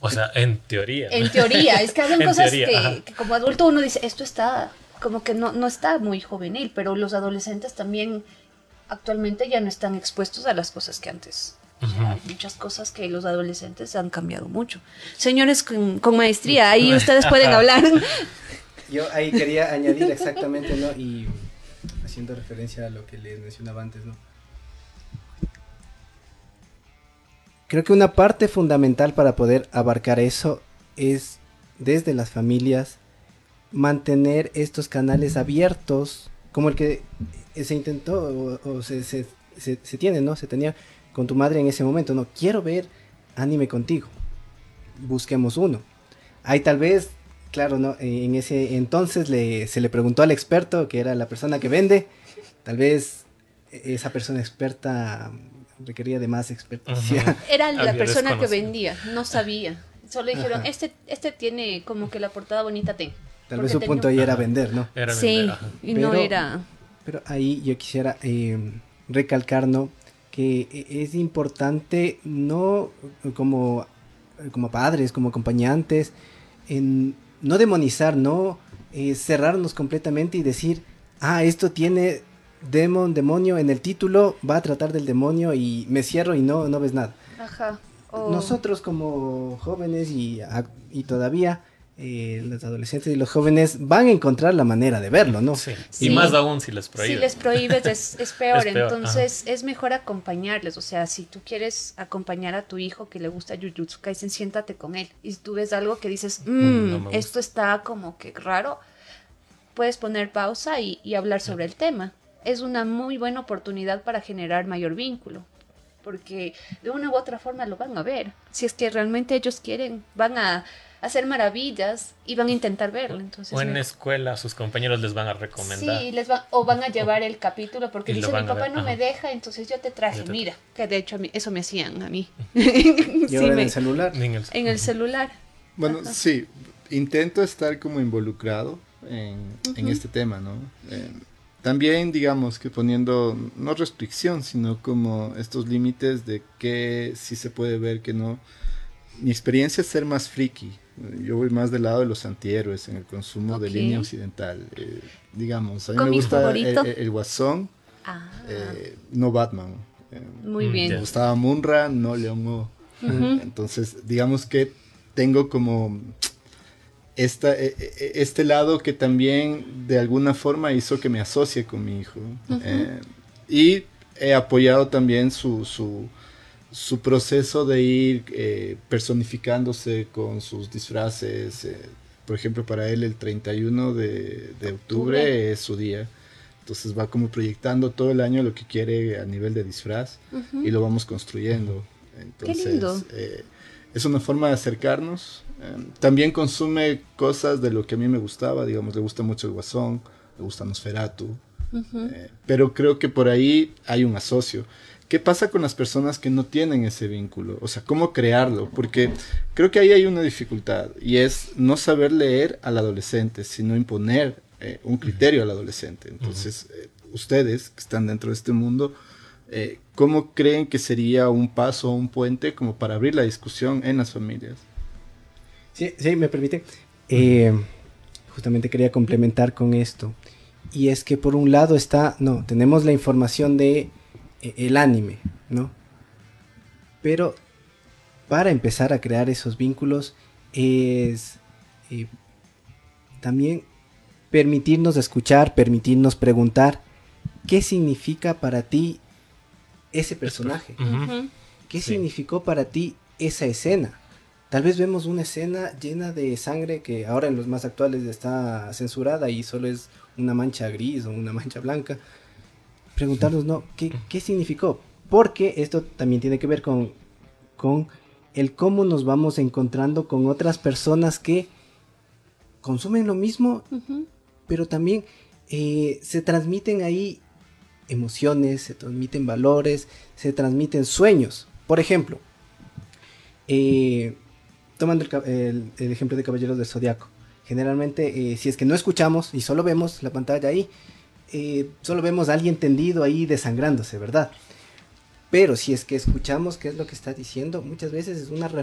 O sea, en teoría. En teoría, es que hablan En cosas teoría, que como adulto uno dice, esto está como que no está muy juvenil, pero los adolescentes también actualmente ya no están expuestos a las cosas que antes. O sea, hay muchas cosas que los adolescentes han cambiado mucho. Señores con maestría, ahí ustedes pueden hablar. Yo ahí quería añadir exactamente, ¿no? Y haciendo referencia a lo que les mencionaba antes, ¿no? Creo que una parte fundamental para poder abarcar eso es desde las familias mantener estos canales abiertos, como el que se intentó o se tiene, ¿no? Se tenía con tu madre en ese momento, ¿no? Quiero ver anime contigo, busquemos uno. Ahí tal vez, claro, ¿no? En ese entonces se le preguntó al experto, que era la persona que vende, tal vez esa persona experta requería de más experticia. Era la Había persona que desconocido. vendía, no sabía. Solo dijeron, Ajá. este tiene como que la portada bonita, ten. Tal Porque vez su tenía punto un- ahí era Ajá. vender, ¿no? Era Sí, vender, ajá. y no Pero- era... Pero ahí yo quisiera recalcar, ¿no? Que es importante, no como padres, como acompañantes, en no demonizar, no cerrarnos completamente y decir, esto tiene demonio en el título, va a tratar del demonio y me cierro y no ves nada. Ajá. o- Nosotros como jóvenes y todavía los adolescentes y los jóvenes van a encontrar la manera de verlo, ¿no? Sí. Sí. Y más aún si les Si prohíben. les prohíbes es peor, Es peor, entonces es mejor acompañarles, o sea, si tú quieres acompañar a tu hijo que le gusta Jujutsu Kaisen, siéntate con él, y si tú ves algo que dices, No me gusta". esto está como que raro, puedes poner pausa y hablar sobre el tema. Es una muy buena oportunidad para generar mayor vínculo, porque de una u otra forma lo van a ver, si es que realmente ellos quieren, van a hacer maravillas y van a intentar verlo, entonces O en mejor. escuela sus compañeros les van a recomendar. Sí, o van a llevar el capítulo porque Y lo dice mi van a papá ver, no me ajá. deja, entonces yo te traje, Yo te mira, que de hecho eso me hacían a mí. Y Sí, ahora en el celular. en el celular. Bueno, sí, intento estar como involucrado en Ujú. este tema, ¿no? También, digamos, que poniendo, no restricción, sino como estos límites de qué sí se puede ver, que no. Mi experiencia es ser más friki. Yo voy más del lado de los antihéroes en el consumo de Ok. línea occidental. Digamos, a mí me ¿Cómic gusta favorito? el Guasón, Ah, no Batman. muy ya. Me bien. gustaba Munra, no León O. Ujú. Entonces, digamos que tengo como este lado que también de alguna forma hizo que me asocie con mi hijo. Y he apoyado también su proceso de ir personificándose con sus disfraces. Por ejemplo, para él el 31 de octubre es su día. Entonces va como proyectando todo el año lo que quiere a nivel de disfraz y lo vamos construyendo. Entonces, lindo. es una forma de acercarnos. También consume cosas de lo que a mí me gustaba, digamos, le gusta mucho el Guasón, le gusta Nosferatu, pero creo que por ahí hay un asocio. ¿Qué pasa con las personas que no tienen ese vínculo? O sea, ¿cómo crearlo? Porque creo que ahí hay una dificultad y es no saber leer al adolescente, sino imponer un criterio al adolescente. Entonces, ustedes que están dentro de este mundo, ¿cómo creen que sería un paso o un puente como para abrir la discusión en las familias? Sí, me permite. Justamente quería complementar con esto. Y es que por un lado tenemos la información de el anime, ¿no? Pero para empezar a crear esos vínculos es también permitirnos escuchar, permitirnos preguntar qué significa para ti ese personaje. Ujú. ¿Qué Sí. significó para ti esa escena? Tal vez vemos una escena llena de sangre que ahora en los más actuales está censurada y solo es una mancha gris o una mancha blanca. Preguntarnos, ¿no? ¿Qué significó? Porque esto también tiene que ver con el cómo nos vamos encontrando con otras personas que consumen lo mismo, Ujú. pero también se transmiten ahí emociones, se transmiten valores, se transmiten sueños. Por ejemplo, tomando el ejemplo de Caballeros del Zodiaco, generalmente si es que no escuchamos y solo vemos la pantalla ahí, solo vemos a alguien tendido ahí desangrándose, ¿verdad? Pero si es que escuchamos qué es lo que está diciendo, muchas veces es una